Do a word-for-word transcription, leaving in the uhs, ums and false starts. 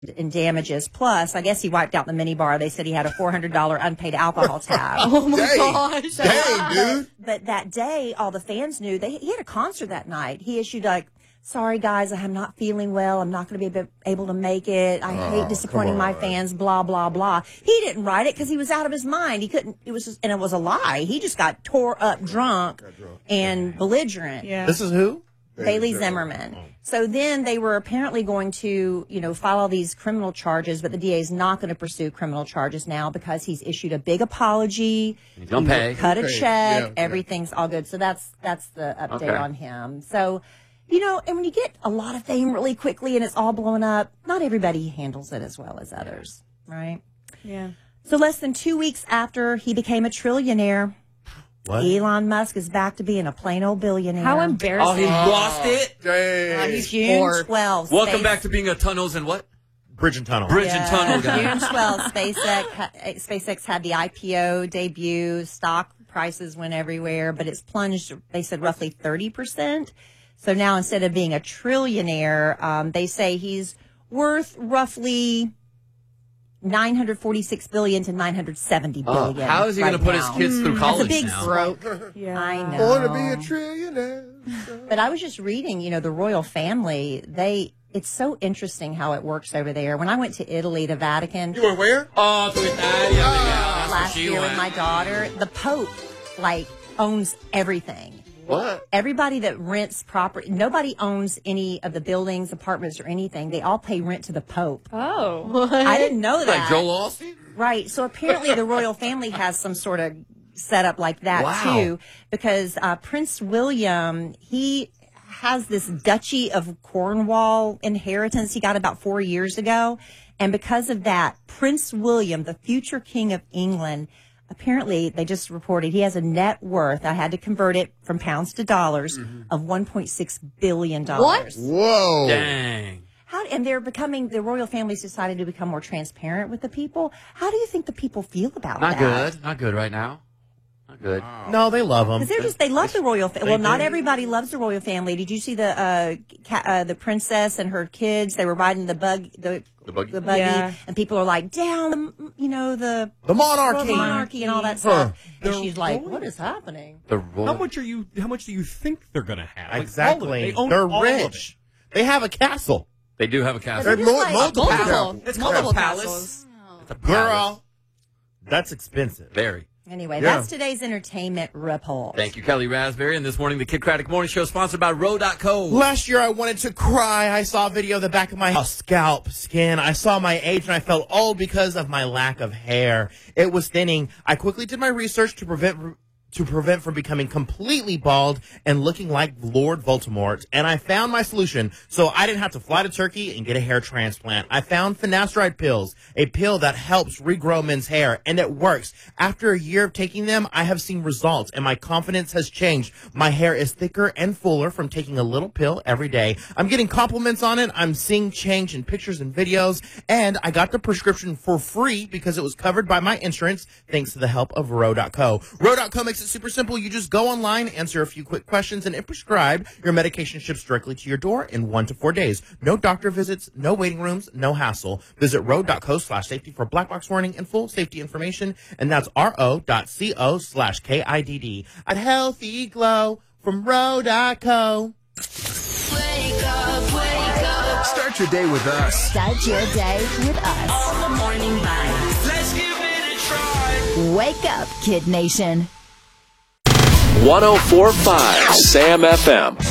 in damages. Plus, I guess he wiped out the minibar. They said he had a four hundred dollars unpaid alcohol tab. Oh, my Dang. gosh. So, Dang, dude. But, but that day, all the fans knew. They, he had a concert that night. He issued like, sorry, guys, I'm not feeling well. I'm not going to be able to make it. I hate disappointing my fans, blah, blah, blah. He didn't write it because he was out of his mind. He couldn't, it was just, and it was a lie. He just got tore up drunk and belligerent. Yeah. This is who? Bailey Zimmerman. So then they were apparently going to, you know, file all these criminal charges, but the D A is not going to pursue criminal charges now because he's issued a big apology. He's gonna pay. Cut a Okay. check. Yeah, yeah. Everything's all good. So that's that's the update Okay. on him. So, you know, and when you get a lot of fame really quickly and it's all blown up, not everybody handles it as well as others, right? Yeah. So less than two weeks after he became a trillionaire, What? Elon Musk is back to being a plain old billionaire. How embarrassing. Oh, he lost it? Dang. he's June bored. twelfth. Welcome Space- back to being a tunnels and what? Bridge and Tunnel. Bridge Yeah. and tunnel guy. June twelfth, SpaceX, ha- SpaceX had the I P O debut. Stock prices went everywhere, but it's plunged, they said, roughly thirty percent. So now instead of being a trillionaire, um, they say he's worth roughly nine hundred forty-six billion to nine hundred seventy Oh, billion. how is he right going to put now. his kids through college big now? Broke. Yeah. I know. Want to be a trillionaire. But I was just reading, you know, the royal family, they, it's so interesting how it works over there. When I went to Italy, the Vatican, You went where? Oh, to Italia. Yeah, that's where last she year with went. my daughter, the Pope, like, owns everything. What? Everybody that rents property, nobody owns any of the buildings, apartments, or anything. They all pay rent to the Pope. Oh. I didn't know Like that. Joel Osteen? Right. So apparently the royal family has some sort of setup like that Wow. too, because uh, Prince William, he has this Duchy of Cornwall inheritance he got about four years ago. And because of that, Prince William, the future king of England, apparently they just reported he has a net worth, I had to convert it from pounds to dollars, of one point six billion dollars. What? Whoa. Dang. How, and they're becoming, the royal family's decided to become more transparent with the people. How do you think the people feel about Not that? good. Not good right now. Not good. No, they love them. Because they're just, they love the royal family. Well, They not do. everybody loves the royal family. Did you see the, uh, ca- uh, the princess and her kids? They were riding the bug, the, The buggy? the buggy, Yeah. and people are like, down, you know, the, The monarchy. the monarchy and all that stuff. And she's like, what is happening? The How royal. much are you? How much do you think they're going to have? Like, all of it. Exactly. They own They're all of it. rich. They have a castle. They do have a castle. They're There's just mo- like- multiple. Multiple. It's called Multiple a palace. castles. It's a palace. Girl, that's expensive. Very. Anyway, Yeah. that's today's entertainment report. Thank you, Kelly Raspberry. And this morning, the Kid Craddock Morning Show, sponsored by Row dot co. Last year, I wanted to cry. I saw a video of the back of my scalp, skin. I saw my age, and I felt old because of my lack of hair. It was thinning. I quickly did my research to prevent to prevent from becoming completely bald and looking like Lord Voldemort. And I found my solution, so I didn't have to fly to Turkey and get a hair transplant. I found finasteride pills, a pill that helps regrow men's hair, and it works. After a year of taking them, I have seen results, and my confidence has changed. My hair is thicker and fuller from taking a little pill every day. I'm getting compliments on it. I'm seeing change in pictures and videos, and I got the prescription for free because it was covered by my insurance, thanks to the help of Row dot co. Row dot co makes it super simple. You just go online, answer a few quick questions, and if prescribed, your medication ships directly to your door in one to four days. No doctor visits, no waiting rooms, no hassle. Visit row dot co slash safety for black box warning and full safety information, and that's ro.co slash K I D D. A healthy glow from Row dot co. Wake up, wake up. Start your day with us. Start your day with us. On the morning vibes. Let's give it a try. Wake up, Kid Nation. one oh four point five Sam F M.